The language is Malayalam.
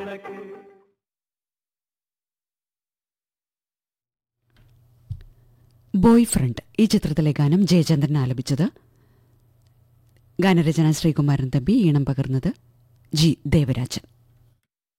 ബോയ് ഫ്രണ്ട് ഈ ചിത്രത്തിലെ ഗാനം ജയചന്ദ്രൻ ആലപിച്ചത്. ഗാനരചന ശ്രീകുമാരൻ തമ്പി, ഈണം പകർന്നത് ജി ദേവരാജൻ.